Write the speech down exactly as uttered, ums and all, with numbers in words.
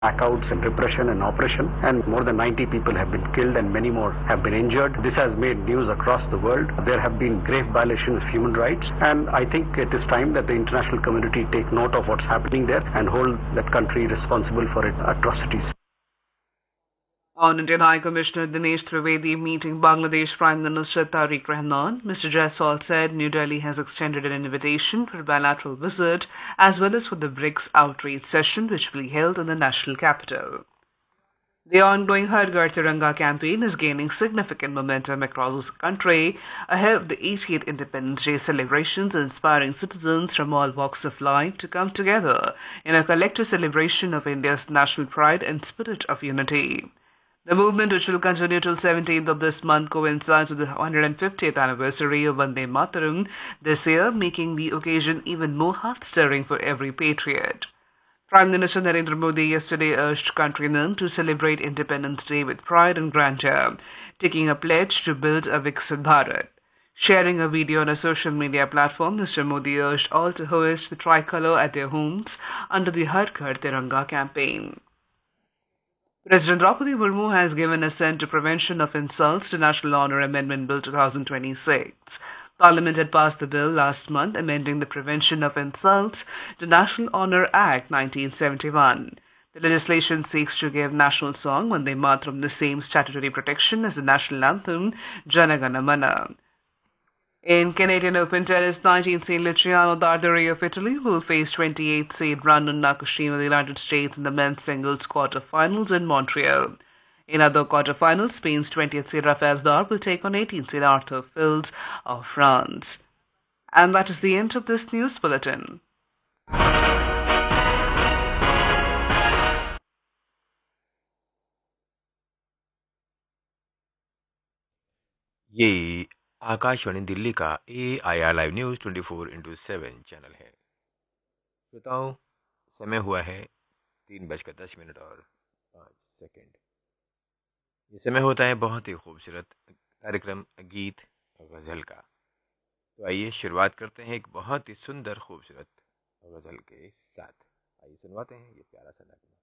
blackouts and repression and oppression, and more than ninety people have been killed and many more have been injured. This has made news across the world. There have been grave violations of human rights, and I think it is time that the international community take note of what's happening there and hold that country responsible for its atrocities. On Indian High Commissioner Dinesh Trivedi meeting Bangladesh Prime Minister Tariq Rahman, Mister Jaiswal said New Delhi has extended an invitation for a bilateral visit as well as for the BRICS outreach session which will be held in the national capital. The ongoing Har Ghar Tiranga campaign is gaining significant momentum across the country ahead of the eightieth Independence Day celebrations, inspiring citizens from all walks of life to come together in a collective celebration of India's national pride and spirit of unity. The movement, which will continue till seventeenth of this month, coincides with the one hundred fiftieth anniversary of Vande Mataram this year, making the occasion even more heart-stirring for every patriot. Prime Minister Narendra Modi yesterday urged countrymen to celebrate Independence Day with pride and grandeur, taking a pledge to build a Viksit Bharat. Sharing a video on a social media platform, Mister Modi urged all to hoist the tricolour at their homes under the Har Ghar Tiranga campaign. President Draupadi Murmu has given assent to Prevention of Insults to National Honour Amendment Bill twenty twenty-six. Parliament had passed the bill last month, amending the Prevention of Insults to National Honour Act nineteen seventy-one. The legislation seeks to give national song Vande Mataram the same statutory protection as the national anthem Jana Gana Mana. In Canadian Open tennis, nineteenth seed Luciano Darderi of Italy will face twenty-eighth seed Brandon Nakashima of the United States in the men's singles quarterfinals in Montreal. In other quarterfinals, Spain's twentieth seed Rafael Nadal will take on eighteenth seed Arthur Fils of France. And that is the end of this news bulletin. ये आकाशवाणी दिल्ली का ए I R live news twenty four into seven channel है। श्रोताओं, समय हुआ है तीन बजकर दस मिनट और पाँच सेकंड। ये समय होता है बहुत ही खूबसूरत कार्यक्रम गीत गज़ल का। तो आइए शुरुआत करते हैं एक बहुत ही सुंदर खूबसूरत गज़ल के साथ। आइए सुनवाते हैं ये प्यारा सा नगमा।